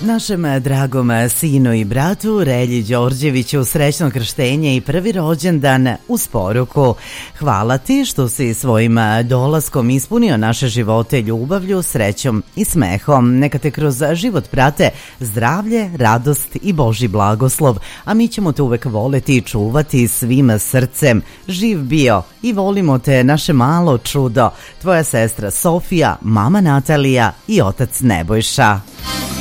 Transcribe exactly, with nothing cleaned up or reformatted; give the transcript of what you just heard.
Našem dragom sinu i bratu Relji Đorđeviću srećno krštenje i prvi rođendan uz poruku: hvala ti što si svojim dolaskom ispunio naše živote ljubavlju, srećom i smehom. Neka te kroz život prate zdravlje, radost i Božji blagoslov, a mi ćemo te uvek voleti i čuvati svim srcem. Živ bio i volimo te, naše malo čudo. Tvoja sestra Sofija, mama Natalija i otac Nebojša.